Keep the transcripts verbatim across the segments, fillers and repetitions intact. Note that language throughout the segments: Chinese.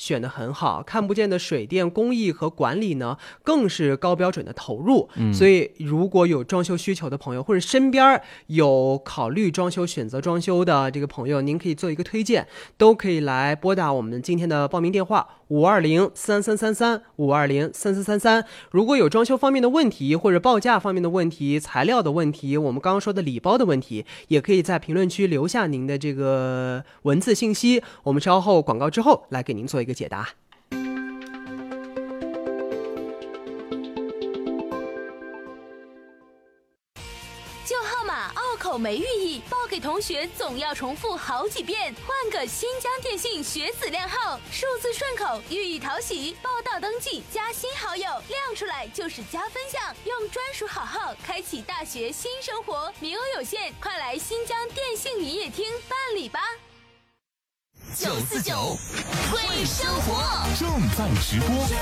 选得很好，看不见的水电工艺和管理呢更是高标准的投入、嗯、所以如果有装修需求的朋友，或者身边有考虑装修选择装修的这个朋友，您可以做一个推荐，都可以来拨打我们今天的报名电话五二零三三三三五二零三四三三。如果有装修方面的问题，或者报价方面的问题，材料的问题，我们刚刚说的礼包的问题，也可以在评论区留下您的这个文字信息，我们稍后广告之后来给您做一个解答。 口没寓意，报给同学总要重复好几遍。换个新疆电信学子靓号，数字顺口，寓意讨喜。报到登记加新好友，亮出来就是加分项。用专属好号开启大学新生活，名额有限，快来新疆电信营业厅办理吧。 九四九会生活正在直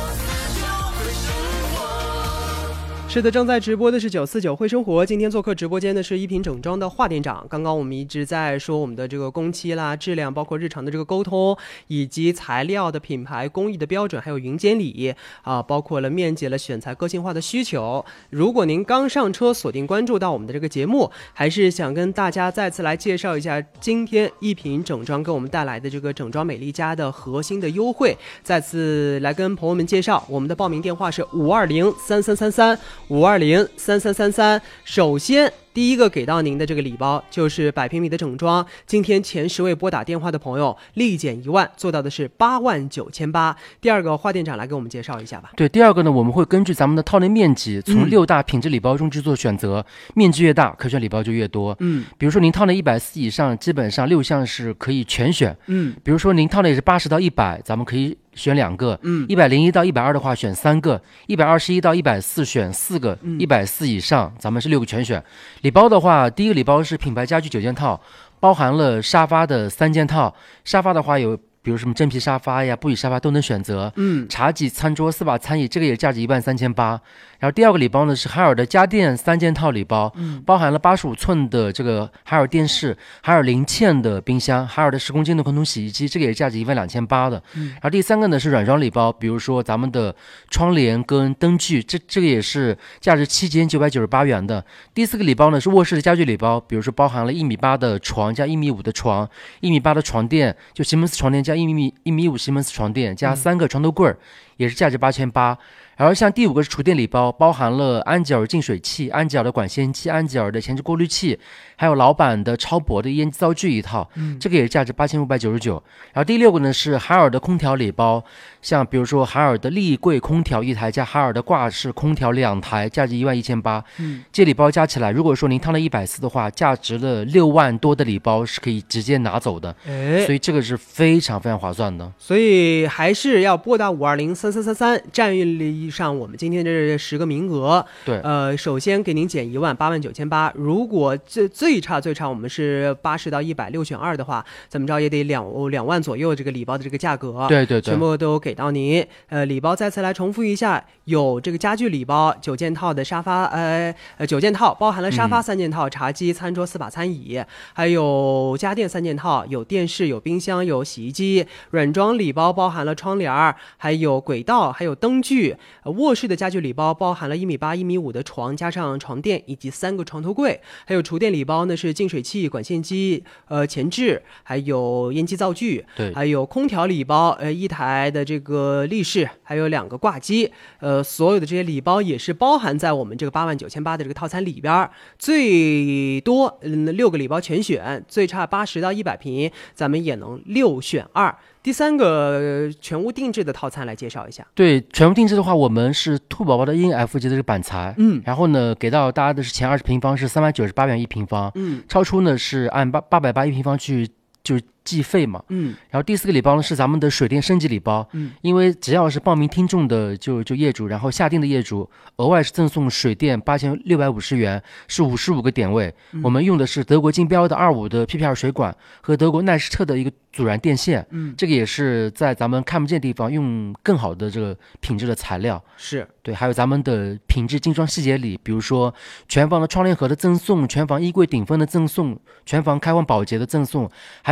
播。 是的，正在直播的是九四九会生活。今天做客直播间的是一品整装的华店长。刚刚我们一直在说我们的这个工期啦、质量，包括日常的这个沟通，以及材料的品牌、工艺的标准，还有云监理啊，包括了面积了、选材个性化的需求。如果您刚上车锁定关注到我们的这个节目，还是想跟大家再次来介绍一下今天一品整装给我们带来的这个整装美丽家的核心的优惠。再次来跟朋友们介绍，我们的报名电话是五二零三三三三。五二零三三三三。首先第一个给到您的这个礼包就是百平米的整装，今天前十位拨打电话的朋友立减一万，做到的是八万九千八。第二个华店长来给我们介绍一下吧。 对，第二个呢，我们会根据咱们的套内面积，从六大品质礼包中去做选择、嗯、面积越大可选礼包就越多。嗯，比如说您套内一百四以上，基本上六项是可以全选。嗯，比如说您套内是八十到一百，咱们可以选两个，嗯，一百零一到一百二的话选三个，一百二十一到一百四选四个，一百四以上咱们是六个全选。礼包的话，第一个礼包是品牌家具九件套，包含了沙发的三件套。沙发的话有比如什么真皮沙发呀、布艺沙发都能选择。嗯，茶几、餐桌、四把餐椅，这个也价值一万三千八。然后第二个礼包呢是海尔的家电三件套礼包，嗯，包含了八十五寸的这个海尔电视、海尔零茜的冰箱、海尔的十公斤的滚筒洗衣机，这个也是价值一万两千八的。嗯，然后第三个呢是软装礼包，比如说咱们的窗帘跟灯具，这这个也是价值七千九百九十八元的。第四个礼包呢是卧室的家具礼包，比如说包含了一米八的床加一米五的床，一米八的床垫，就西门斯床垫加一米一米五西门斯床垫加三个床头柜，嗯，也是价值八千八。然后像第五个是厨电礼包，包含了安吉尔净水器、安吉尔的管线器、安吉尔的前置过滤器，还有老板的超薄的烟机灶具一套，嗯，这个也是价值八千五百九十九。然后第六个呢是海尔的空调礼包，像比如说海尔的立柜空调一台加海尔的挂式空调两台，价值一万一千八。嗯，这礼包加起来，如果说您烫了一百四的话，价值了六万多的礼包是可以直接拿走的，哎，所以这个是非常非常划算的。 所以还是要拨打五二零三三三三，占领上我们今天这十个名额。 对， 呃，首先给您减一万，八万九千八。如果最最差最差我们是八十到一百六选二的话，怎么着也得两两万左右这个礼包的这个价格。 对对对， 全部都给到您。呃，礼包再次来重复一下，有这个家具礼包九件套的沙发，呃呃九件套包含了沙发三件套、嗯、茶几、餐桌、四把餐椅，还有家电三件套，有电视、有冰箱、有洗衣机。软装礼包包含了窗帘，还有轨道，还有灯具。呃、卧室的家具礼包包含了一米八、一米五的床，加上床垫以及三个床头柜。还有厨电礼包呢是净水器、管线机、呃前置，还有烟机灶具。 对， 还有空调礼包，呃一台的这个立式，还有两个挂机。呃，所有的这些礼包也是包含在我们这个八万九千八的这个套餐里边。最多嗯六个礼包全选，最差八十到一百平，咱们也能六选二。第三个全屋定制的套餐来介绍一下。 对，全屋定制的话，我们是兔宝宝的 E N F 级的这个板材，嗯，然后呢给到大家的是前二十平方是三百九十八元一平方，嗯，超出呢是按八八百八一平方去就是计费嘛，嗯，然后第四个礼包呢是咱们的水电升级礼包，嗯，因为只要是报名听众的就就业主，然后下定的业主，额外是赠送水电八千六百五十元，是五十五个点位，嗯，我们用的是德国竞标的二五的 P P R 水管和德国耐斯特的一个阻燃电线，嗯，这个也是在咱们看不见的地方用更好的这个品质的材料， 是对，还有咱们的品质精装细节礼，比如说全房的窗帘盒的赠送，全房衣柜顶分的赠送，全房开换保洁的赠送，还有全房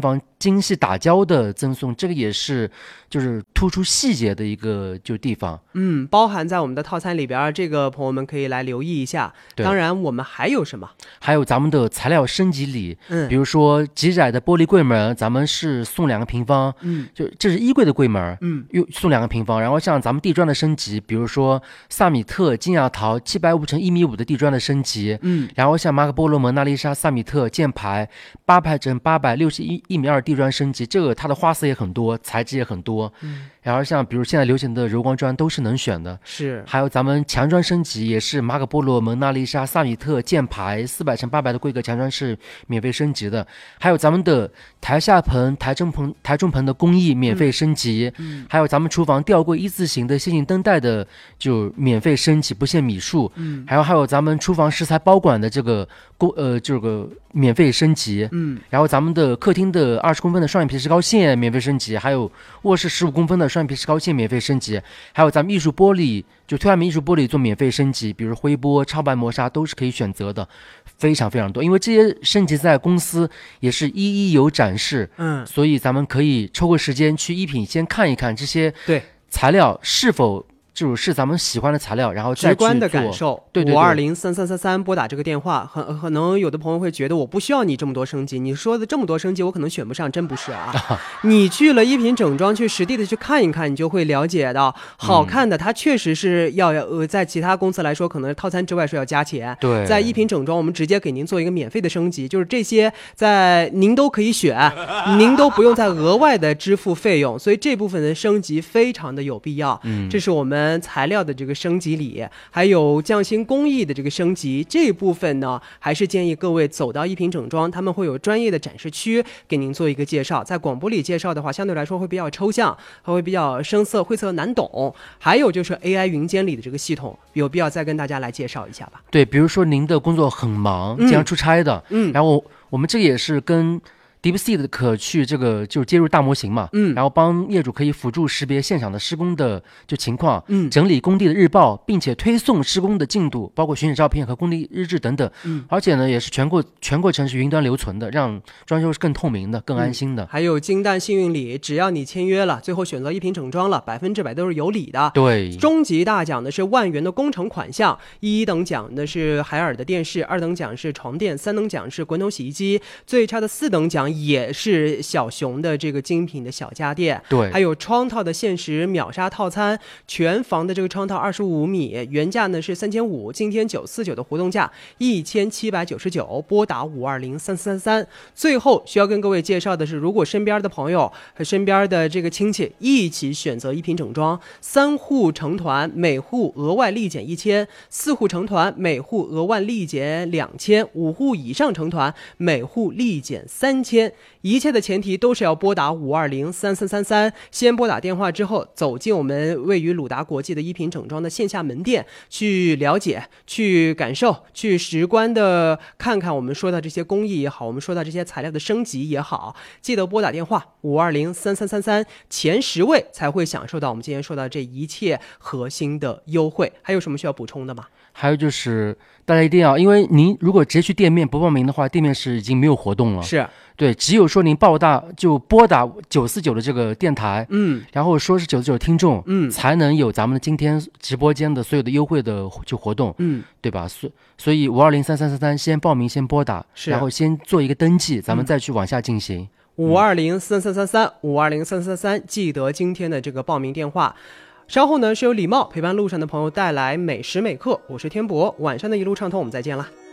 房精细打胶的赠送，这个也是就是突出细节的一个就地方。 嗯，包含在我们的套餐里边，这个朋友们可以来留意一下。当然我们还有什么？还有咱们的材料升级礼，嗯，比如说极窄的玻璃柜门，咱们是送两个平方，嗯，就这是衣柜的柜门，嗯，又送两个平方。然后像咱们地砖的升级，比如说萨米特金亚陶七百五乘一米五的地砖的升级，嗯，然后像马可波罗蒙娜丽莎萨米特箭牌八百乘八百六十一一米二地砖升级，这个它的花色也很多，材质也很多，嗯，然后像比如现在流行的柔光砖都是能选的， 是， 还有咱们墙砖升级也是马可波罗蒙娜丽莎萨米特箭牌四百乘八百的规格墙砖是免费升级的，还有咱们的台下盆台中盆台中盆的工艺免费升级，嗯嗯，还有咱们厨房吊柜一字形的楔形灯带的就免费升级不限米数，嗯，还有还有咱们厨房食材包管的这个工呃这个免费升级，嗯，然后咱们的客厅的二十公分的双眼皮石膏线免费升级，还有卧室十五公分的双眼皮石膏线免费升级，还有咱们艺术玻璃就推拉米艺术玻璃做免费升级，比如灰玻、超白磨砂都是可以选择的，非常非常多。因为这些升级在公司也是一一有展示，嗯，所以咱们可以抽个时间去一品先看一看这些对材料是否就是咱们喜欢的材料，然后再去直观的感受。 对对对， 五二零三三三三拨打这个电话，很可能有的朋友会觉得我不需要你这么多升级，你说的这么多升级我可能选不上，真不是啊。你去了一品整装，去实地的去看一看，你就会了解到，好看的它确实是要呃，在其他公司来说，可能套餐之外是要加钱。 对， 在一品整装，我们直接给您做一个免费的升级，就是这些在您都可以选，您都不用再额外的支付费用，所以这部分的升级非常的有必要。嗯，这是我们材料的这个升级礼，还有匠心工艺的这个升级，这一部分呢，还是建议各位走到一品整装，他们会有专业的展示区给您做一个介绍。在广播里介绍的话，相对来说会比较抽象，还会比较生涩晦涩难懂。还有就是 A I 云监理的这个系统，有必要再跟大家来介绍一下吧。 对，比如说您的工作很忙，经常出差的，嗯，然后我们这个也是跟DeepSeek 可去这个就接入大模型嘛，嗯，然后帮业主可以辅助识别现场的施工的就情况，嗯，整理工地的日报，并且推送施工的进度，包括巡检照片和工地日志等等，嗯，而且呢也是全过全过程是云端留存的，让装修是更透明的、更安心的。嗯、 还有金蛋幸运礼，只要你签约了，最后选择一品整装了，百分之百都是有礼的。 对， 终极大奖的是万元的工程款项，一等奖的是海尔的电视，二等奖是床垫，三等奖是滚筒洗衣机，最差的四等奖也是小熊的这个精品的小家电。 对， 还有窗套的限时秒杀套餐，全房的这个窗套二十五米，原价呢是三千五，今天九四九的活动价一千七百九十九，拨打五二零三三三。最后需要跟各位介绍的是，如果身边的朋友和身边的这个亲戚一起选择一品整装，三户成团每户额外立减一千，四户成团每户额外立减两千，五户以上成团每户立减三千。一切的前提都是要拨打五二零三三三三，先拨打电话之后，走进我们位于鲁达国际的一品整装的线下门店，去了解、去感受、去实观的看看我们说的这些工艺也好，我们说的这些材料的升级也好，记得拨打电话五二零三三三三，前十位才会享受到我们今天说的这一切核心的优惠。还有什么需要补充的吗？ 还有就是大家一定要，因为您如果直接去店面不报名的话，店面是已经没有活动了。 是， 对，只有说您报大就拨打九四九的这个电台，嗯，然后说是九四九听众，嗯，才能有咱们的今天直播间的所有的优惠的就活动，嗯，对吧？所所以五二零三三三三先报名，先拨打，然后先做一个登记，咱们再去往下进行。 五二零三三三三，五二零三三三，记得今天的这个报名电话。稍后呢是由礼貌陪伴路上的朋友带来每时每刻，我是天博，晚上的一路畅通，我们再见了。